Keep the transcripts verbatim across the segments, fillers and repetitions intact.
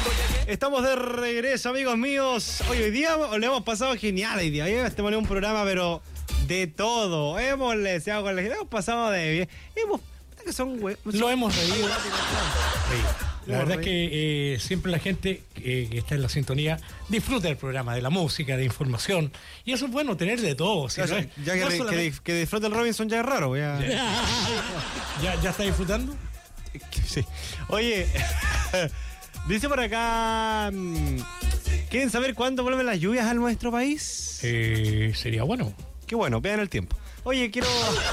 Estamos de regreso, amigos míos. Hoy, hoy día le hemos pasado genial hoy día. Hoy este es un programa, pero de todo. Hemos leseado con la gente, hemos pasado de bien. Hemos, que son hue... Lo hemos reído. La verdad es que eh, siempre la gente eh, que está en la sintonía disfruta del programa, de la música, de información. Y eso es bueno, tener de todo. ¿Sí? Ya, no es, ya no que, solamente... que, que disfrute el Robinson ya es raro. Ya, ¿Ya, ya está disfrutando? Sí. Oye, dice por acá, ¿quieren saber cuándo vuelven las lluvias a nuestro país? Eh, sería bueno. Qué bueno, vean el tiempo. Oye, quiero...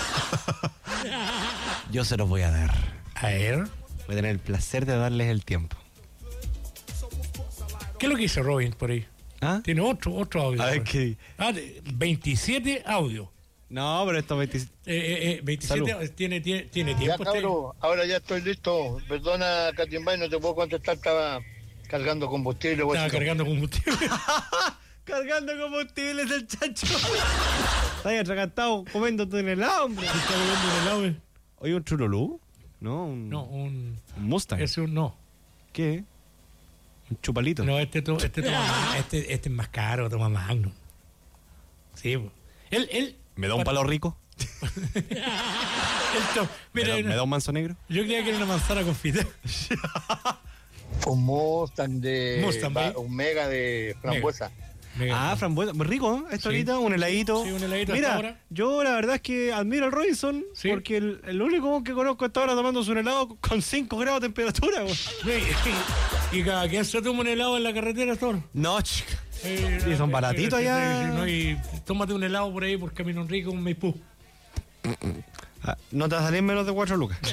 Yo se los voy a dar. A ver... Voy a tener el placer de darles el tiempo. ¿Qué es lo que dice Robin por ahí? ¿Ah? Tiene otro, otro audio. A ver qué. Ah, veintisiete audios. No, pero esto veintisiete. Eh, eh, veintisiete tiene, tiene, tiene tiempo. Ya, cabro, ahora ya estoy listo. Perdona, Catimbay, no te puedo contestar. Estaba cargando combustible. Estaba cargando combustible. Cargando combustible es el chacho. Está ahí atragantado comiéndote en el helado, hombre. Está comiendo en el helado. Oye, un chululú. No, un, no, un, un Mustang. Es un no. ¿Qué? Un chupalito. No, este, to, este, toma, este, este es más caro, toma Magnum. Sí, él, él. ¿Me da un palo rico? Esto, mira, ¿Me, da, ¿Me da un manso negro? Yo creía que era una manzana confita. Un Mustang de. Mustang, va, un mega de frambuesa. Mega. Mega. Ah, frambuesa, muy rico, ¿eh? Esto sí. Ahorita, un heladito. Sí, un heladito. Mira, ahora. Yo la verdad es que admiro al Robinson, ¿sí? Porque el, el único que conozco hasta ahora tomándose un helado con cinco grados de temperatura. ¿Y, y cada quien se toma un helado en la carretera, Thor? No, chica. Eh, y son baratitos eh, allá. No, y tómate un helado por ahí por Camino Rico, un Maipú. Ah, no te va a salir menos de cuatro lucas.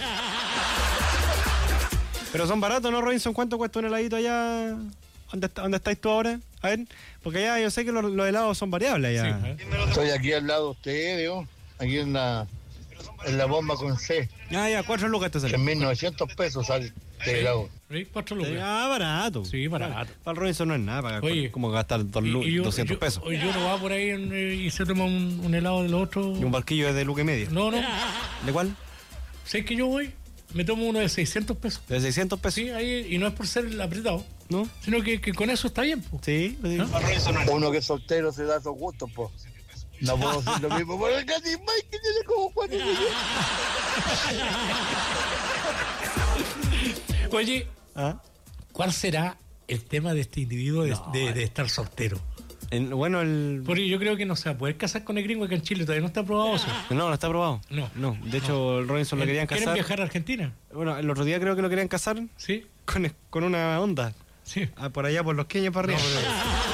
Pero son baratos, ¿no, Robinson? ¿Cuánto cuesta un heladito allá? ¿Dónde, está, ¿Dónde estáis tú ahora? A ver, porque allá yo sé que los, los helados son variables allá. Sí, ¿eh? Estoy aquí al lado de usted, digo, aquí en la, en la bomba con C. Ah, ya, cuatro lucas te sale. En mil novecientos pesos sale este helado. Sí, cuatro lucas. Ah, barato. Sí, barato. Para el Robinson no es nada, para Oye, como gastar dos, y, y yo, doscientos yo, pesos. Oye, yo no va por ahí en, y se toma un, un helado del otro. Y un barquillo es de lucas y media. No, no. ¿De cuál? ¿Sabes que yo voy? Me tomo uno de seiscientos pesos. ¿De seiscientos pesos? Sí, ahí, y no es por ser apretado, ¿no? Sino que, que con eso está bien, po. Sí. ¿No? Uno que es soltero se da esos gustos, po. No puedo decir lo mismo por el Catimbay, que tiene como cuatro años. Oye, ¿ah? ¿Cuál será el tema de este individuo de, no, de, de estar soltero? El, bueno, el... Porque yo creo que no se va a poder casar con el gringo acá en Chile, todavía no está aprobado eso. No, no está aprobado. No. No, de hecho, no. El Robinson lo querían casar. ¿Quieren viajar a Argentina? Bueno, el otro día creo que lo querían casar. Sí. Con, con una onda. Sí. Ah, por allá, por los queños para arriba. No,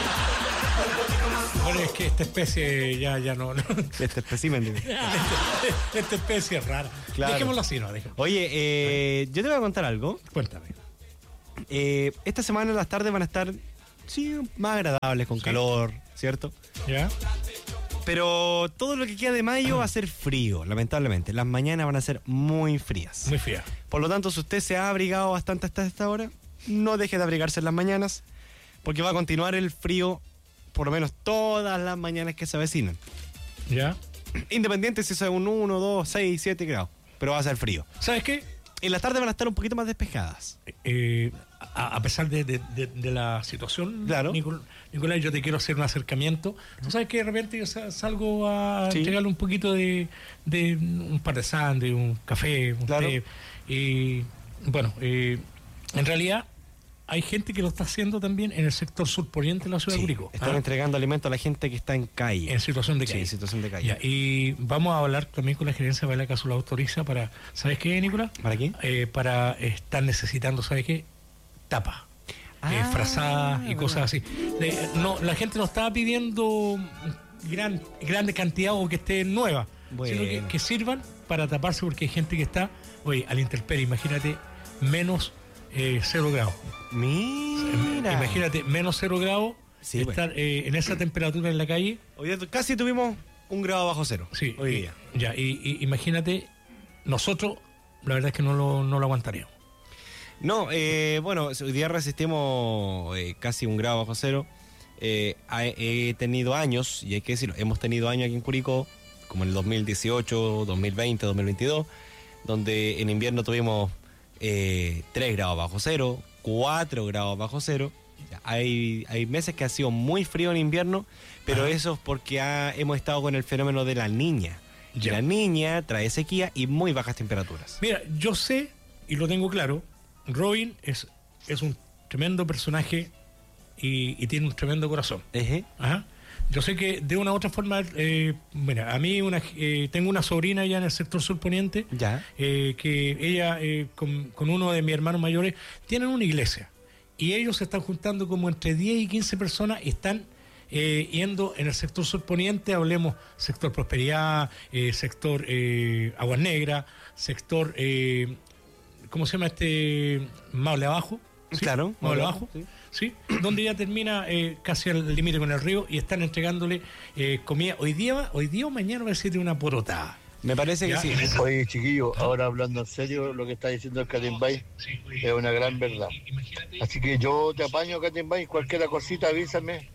pero... Bueno, es que esta especie ya, ya no... no. Este espécimen. esta, esta especie es rara. Claro. Dejémoslo así, ¿no? Dejémoslo. Oye, eh, yo te voy a contar algo. Cuéntame. Eh, esta semana las tardes van a estar, sí, más agradables, con sí. calor, ¿cierto? Ya. Pero todo lo que queda de mayo va a ser frío, lamentablemente. Las mañanas van a ser muy frías. Muy frías. Por lo tanto, si usted se ha abrigado bastante hasta esta hora, no deje de abrigarse en las mañanas, porque va a continuar el frío por lo menos todas las mañanas que se avecinan. Ya. Independiente si es un uno, dos, seis, siete grados, pero va a ser frío. ¿Sabes qué? En las tardes van a estar un poquito más despejadas. Eh, a, a pesar de, de, de, de la situación, claro. Nicol, Nicolás, yo te quiero hacer un acercamiento. ¿Tú sabes que de repente yo salgo a sí. entregarle un poquito de, de un par de sándwiches, un café, un claro. té? Y bueno, eh, en realidad hay gente que lo está haciendo también en el sector surponiente de la ciudad sí, de Curicó. Están ¿ah? entregando alimentos a la gente que está en calle. En situación de calle. Sí, en situación de calle. Ya, y vamos a hablar también con la gerencia para la caso lo autoriza para, ¿sabes qué, Nicolás? ¿Para qué? Eh, para estar necesitando, ¿sabes qué? Tapa. Ah, eh, frazadas y cosas así. Eh, no, la gente no estaba pidiendo gran, grande cantidad o que esté nueva, bueno. sino que, que sirvan para taparse porque hay gente que está, oye, al intemperie, imagínate, menos eh, cero grados. Mira. Imagínate, menos cero grados, sí, estar bueno. eh, en esa temperatura en la calle. Hoy día casi tuvimos un grado bajo cero. Sí, hoy día. Y, ya, y, y imagínate, nosotros, la verdad es que no lo, no lo aguantaríamos. No, eh, bueno, hoy día resistimos eh, casi un grado bajo cero. Eh, he, he tenido años, y hay que decirlo, hemos tenido años aquí en Curicó, como en el dos mil dieciocho, dos mil veinte, dos mil veintidós, donde en invierno tuvimos eh, tres grados bajo cero, cuatro grados bajo cero. Hay, hay meses que ha sido muy frío en invierno, pero Ajá. eso es porque ha, hemos estado con el fenómeno de la Niña. Y la Niña trae sequía y muy bajas temperaturas. Mira, yo sé, y lo tengo claro, Robin es, es un tremendo personaje y, y tiene un tremendo corazón. Uh-huh. Ajá. Yo sé que de una u otra forma, eh, mira, a mí una, eh, tengo una sobrina allá en el sector surponiente, ya. Eh, que ella eh, con, con uno de mis hermanos mayores tienen una iglesia y ellos se están juntando como entre diez y quince personas y están eh, yendo en el sector surponiente, hablemos sector Prosperidad, eh, sector eh, Aguas Negras, sector, eh, ¿cómo se llama este? Maule Abajo. ¿Sí? Claro, Maule Abajo. Sí. Sí, donde ya termina eh, casi al límite con el río y están entregándole eh, comida. Hoy día hoy día o mañana va a ser una porotada. Me parece ¿Ya? que sí. Oye, chiquillo, ahora hablando en serio, lo que está diciendo el Catimbay es una gran verdad. Así que yo te apaño, Catimbay, cualquier cosita avísame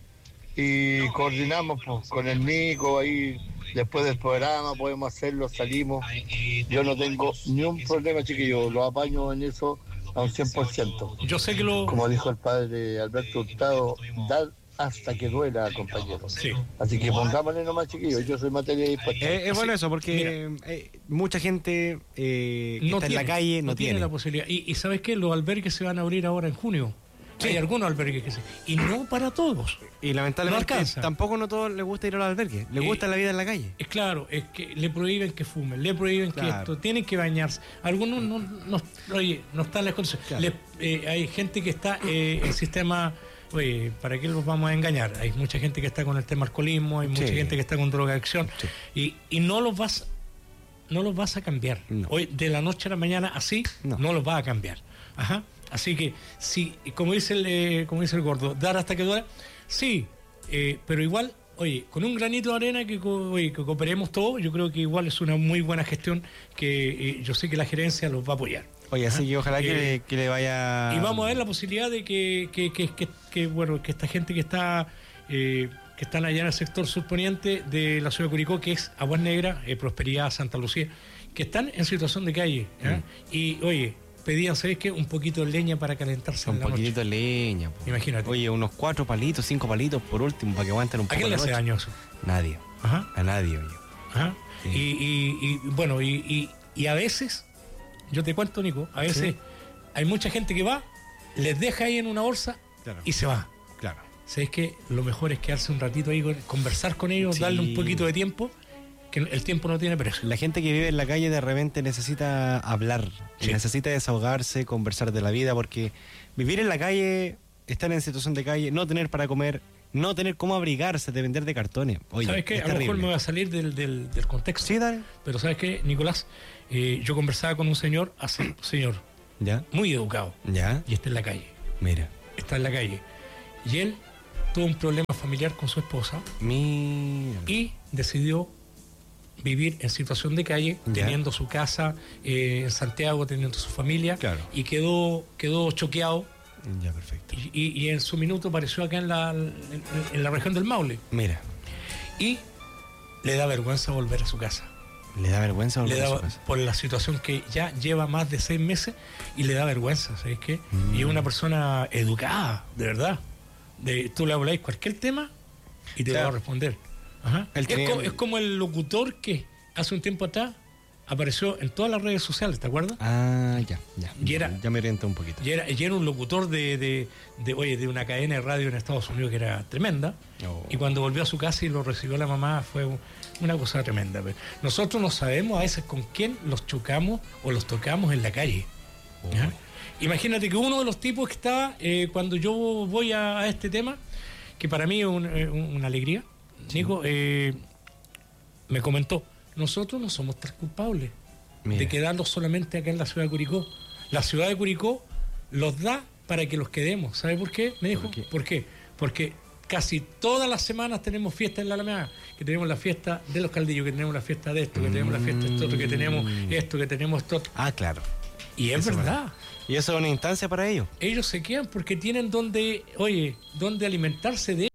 y coordinamos pues, con el Nico ahí. Después del programa podemos hacerlo, salimos. Yo no tengo ni un problema, chiquillo, lo apaño en eso a un cien por ciento. Yo sé que lo... Como dijo el padre Alberto Hurtado, dar hasta que duela, compañero. Sí. Así que pongámosle nomás, chiquillos, yo soy materia dispuesta. Eh, es bueno eso, porque eh, mucha gente eh, que no está tiene, en la calle no, no tiene. tiene la posibilidad. Y, y ¿sabes qué? Los albergues se van a abrir ahora en junio. Sí. Hay algunos albergues que se... Y no para todos. Y lamentablemente no tampoco no todos les gusta ir a los albergues. Les gusta eh, la vida en la calle. Es claro, es que le prohíben que fumen, le prohíben claro. que esto, tienen que bañarse. Algunos no, no, oye, no están en las condiciones. Claro. Le, eh, hay gente que está eh, en sistema... Oye, ¿para qué los vamos a engañar? Hay mucha gente que está con el tema alcoholismo, hay mucha sí. gente que está con drogadicción. Sí. Y, y no los vas no los vas a cambiar. No. Hoy, de la noche a la mañana, así, no, no los vas a cambiar. Ajá. Así que, sí, como dice el, eh, como dice el gordo, dar hasta que duela, sí, eh, pero igual, oye, con un granito de arena que, oye, que cooperemos todos, yo creo que igual es una muy buena gestión que eh, yo sé que la gerencia los va a apoyar. Oye, así que ojalá eh, que, le, que le vaya... Y vamos a ver la posibilidad de que, que, que, que, que bueno, que esta gente que está... Eh, que están allá en el sector surponiente de la ciudad de Curicó, que es Aguas Negras, eh, Prosperidad, Santa Lucía, que están en situación de calle. ¿eh? Mm. Y, oye, pedían, ¿sabes qué? Un poquito de leña para calentarse un en la noche. Un poquito de leña. Po. Imagínate. Oye, unos cuatro palitos, cinco palitos por último, para que aguanten un poco. ¿A quién le hace daño eso? Nadie. Ajá. A nadie, oye. Ajá. Sí. Y, y, y, bueno, y, y, y a veces, yo te cuento, Nico, a veces sí. hay mucha gente que va, les deja ahí en una bolsa claro. y se va. Claro. ¿Sabes qué? Lo mejor es quedarse un ratito ahí, conversar con ellos, sí. darle un poquito de tiempo, que el tiempo no tiene precio. La gente que vive en la calle de repente necesita hablar, sí. necesita desahogarse, conversar de la vida, porque vivir en la calle, estar en situación de calle, no tener para comer, no tener cómo abrigarse, depender de cartones. Oye, ¿sabes qué? A lo mejor me voy a salir del, del, del contexto. Sí, dale. Pero ¿sabes qué, Nicolás? Eh, yo conversaba con un señor, hace, señor, ¿ya? Muy educado. ¿Ya? Y está en la calle. Mira. Está en la calle. Y él tuvo un problema familiar con su esposa. Mira. Y decidió vivir en situación de calle, ¿ya? Teniendo su casa eh, en Santiago, teniendo su familia. Claro. Y quedó, quedó choqueado. Ya, perfecto. Y, y, y en su minuto apareció acá en la, en, en la región del Maule. Mira. Y le da vergüenza volver a su casa. Le da vergüenza volver le da, a su casa. Por la situación que ya lleva más de seis meses y le da vergüenza, ¿sabes qué? Mm. Y es una persona educada, de verdad. De, tú le habláis cualquier tema y te claro. va a responder. Ajá. Es, como, es como el locutor que hace un tiempo atrás apareció en todas las redes sociales, ¿te acuerdas? Ah, ya, ya. Y era, ya me orienté un poquito. Y era, y era un locutor de, de, de, oye, de una cadena de radio en Estados Unidos que era tremenda. Oh. Y cuando volvió a su casa y lo recibió la mamá fue una cosa tremenda. Nosotros no sabemos a veces con quién los chocamos o los tocamos en la calle. Oh. Imagínate que uno de los tipos que estaba, eh, cuando yo voy a, a este tema, que para mí es un, eh, una alegría, sí. Nico, eh, me comentó, nosotros no somos tan culpables Mira. de quedarlos solamente acá en la ciudad de Curicó. La ciudad de Curicó los da para que los quedemos. ¿Sabe por qué? Me dijo, ¿por qué? ¿Por qué? Porque casi todas las semanas tenemos fiesta en la Alameda, que tenemos la fiesta de los Caldillos, que tenemos la fiesta de esto, que tenemos la fiesta de esto, que tenemos esto, que tenemos esto. Ah, claro. Y es eso verdad. Va. Y eso es una instancia para ellos. Ellos se quedan porque tienen donde, oye, donde alimentarse de